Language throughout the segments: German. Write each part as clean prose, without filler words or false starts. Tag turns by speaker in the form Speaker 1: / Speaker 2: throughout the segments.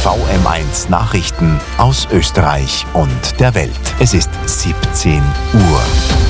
Speaker 1: VM1 Nachrichten aus Österreich und der Welt. Es ist 17 Uhr.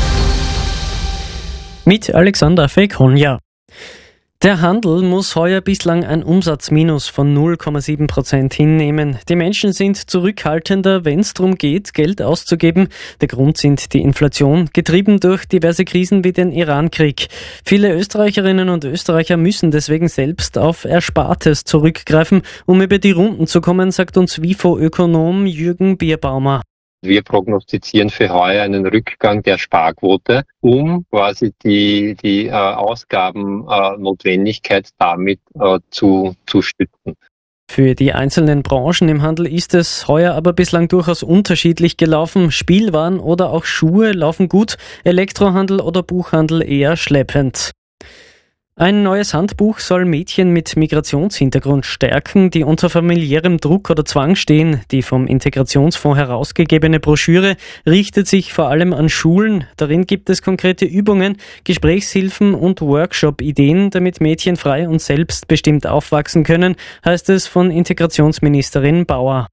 Speaker 2: Mit Alexander Fekonja. Der Handel muss heuer bislang ein Umsatzminus von 0,7% hinnehmen. Die Menschen sind zurückhaltender, wenn es darum geht, Geld auszugeben. Der Grund sind die Inflation, getrieben durch diverse Krisen wie den Iran-Krieg. Viele Österreicherinnen und Österreicher müssen deswegen selbst auf Erspartes zurückgreifen, um über die Runden zu kommen, sagt uns WIFO-Ökonom Jürgen Bierbaumer.
Speaker 3: Wir prognostizieren für heuer einen Rückgang der Sparquote, um quasi die Ausgabennotwendigkeit damit zu stützen.
Speaker 2: Für die einzelnen Branchen im Handel ist es heuer aber bislang durchaus unterschiedlich gelaufen. Spielwaren oder auch Schuhe laufen gut, Elektrohandel oder Buchhandel eher schleppend. Ein neues Handbuch soll Mädchen mit Migrationshintergrund stärken, die unter familiärem Druck oder Zwang stehen. Die vom Integrationsfonds herausgegebene Broschüre richtet sich vor allem an Schulen. Darin gibt es konkrete Übungen, Gesprächshilfen und Workshop-Ideen, damit Mädchen frei und selbstbestimmt aufwachsen können, heißt es von Integrationsministerin Bauer.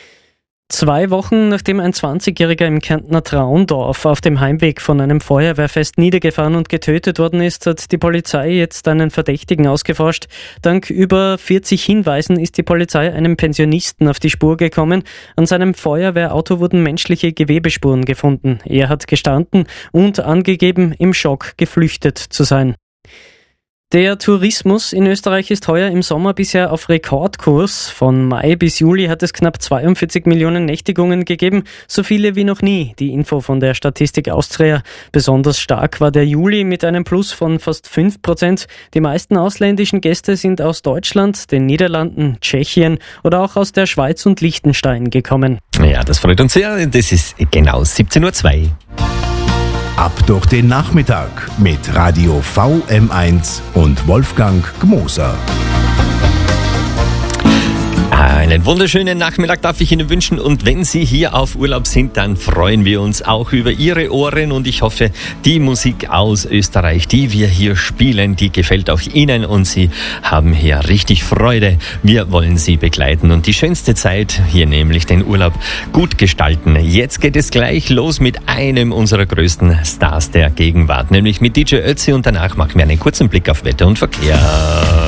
Speaker 2: 2 Wochen nachdem ein 20-Jähriger im Kärntner Traundorf auf dem Heimweg von einem Feuerwehrfest niedergefahren und getötet worden ist, hat die Polizei jetzt einen Verdächtigen ausgeforscht. Dank über 40 Hinweisen ist die Polizei einem Pensionisten auf die Spur gekommen. An seinem Feuerwehrauto wurden menschliche Gewebespuren gefunden. Er hat gestanden und angegeben, im Schock geflüchtet zu sein. Der Tourismus in Österreich ist heuer im Sommer bisher auf Rekordkurs. Von Mai bis Juli hat es knapp 42 Millionen Nächtigungen gegeben, so viele wie noch nie. Die Info von der Statistik Austria. Besonders stark war der Juli mit einem Plus von fast 5%. Die meisten ausländischen Gäste sind aus Deutschland, den Niederlanden, Tschechien oder auch aus der Schweiz und Liechtenstein gekommen.
Speaker 4: Ja, das freut uns sehr. Das ist genau 17:02 Uhr.
Speaker 1: Ab durch den Nachmittag mit Radio VM1 und Wolfgang Gmoser.
Speaker 4: Einen wunderschönen Nachmittag darf ich Ihnen wünschen, und wenn Sie hier auf Urlaub sind, dann freuen wir uns auch über Ihre Ohren, und ich hoffe, die Musik aus Österreich, die wir hier spielen, die gefällt auch Ihnen und Sie haben hier richtig Freude. Wir wollen Sie begleiten und die schönste Zeit hier, nämlich den Urlaub, gut gestalten. Jetzt geht es gleich los mit einem unserer größten Stars der Gegenwart, nämlich mit DJ Ötzi, und danach machen wir einen kurzen Blick auf Wetter und Verkehr.